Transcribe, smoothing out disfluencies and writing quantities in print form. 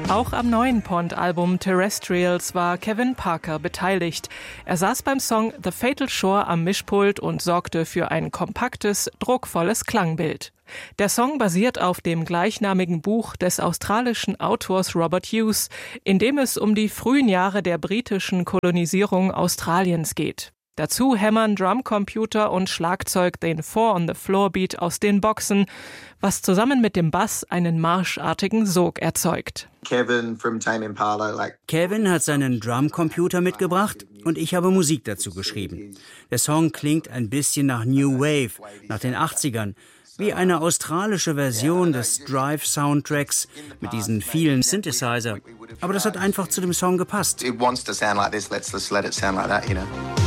Auch am neuen Pond-Album Terrestrials war Kevin Parker beteiligt. Er saß beim Song The Fatal Shore am Mischpult und sorgte für ein kompaktes, druckvolles Klangbild. Der Song basiert auf dem gleichnamigen Buch des australischen Autors Robert Hughes, in dem es um die frühen Jahre der britischen Kolonisierung Australiens geht. Dazu hämmern Drumcomputer und Schlagzeug den Four-on-the-Floor-Beat aus den Boxen, was zusammen mit dem Bass einen marschartigen Sog erzeugt. Kevin hat seinen Drumcomputer mitgebracht und ich habe Musik dazu geschrieben. Der Song klingt ein bisschen nach New Wave, nach den 80ern, wie eine australische Version des Drive-Soundtracks mit diesen vielen Synthesizer. Aber das hat einfach zu dem Song gepasst. It wants to sound like this, let's let it sound like that, you know.